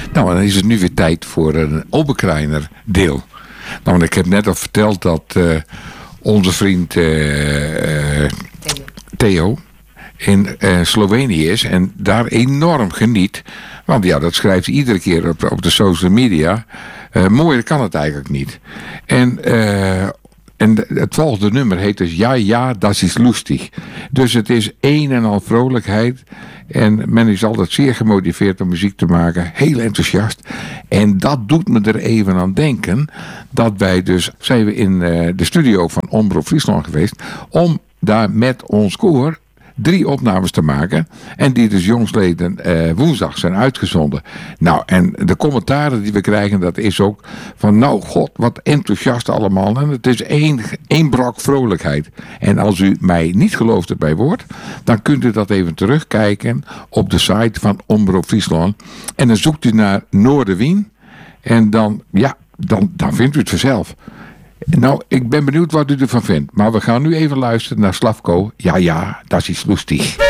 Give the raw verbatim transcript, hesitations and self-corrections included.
Nou, dan is het nu weer tijd voor een Oberkreiner deel. Nou, want ik heb net al verteld dat uh, onze vriend uh, uh, Theo in uh, Slovenië is en daar enorm geniet. Want ja, dat schrijft hij iedere keer op, op de social media. Uh, mooier kan het eigenlijk niet. En... Uh, En het volgende nummer heet dus Ja, ja, das is lustig. Dus het is een en al vrolijkheid. En men is altijd zeer gemotiveerd om muziek te maken. Heel enthousiast. En dat doet me er even aan denken. Dat wij dus, zijn we in uh, de studio van Omroep Friesland geweest. Om daar met ons koor drie opnames te maken. En die dus jongsleden uh, woensdag zijn uitgezonden. Nou, en de commentaren die we krijgen, dat is ook van, nou god, wat enthousiast allemaal. En het is één, één brok vrolijkheid. En als u mij niet gelooft het bij woord, dan kunt u dat even terugkijken op de site van Omroep Friesland. En dan zoekt u naar Noorderwien. En dan, ja, dan, dan vindt u het vanzelf. Nou, ik ben benieuwd wat u ervan vindt. Maar we gaan nu even luisteren naar Slavko. Ja, ja, dat is lustig.